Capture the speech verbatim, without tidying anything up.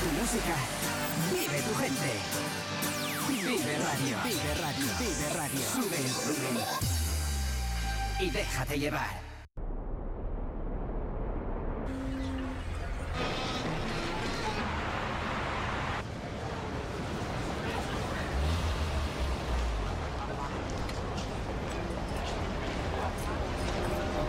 tu música, vive tu gente. Vive Radio. Vive Radio. Vive Radio. Sube el volumen y déjate llevar.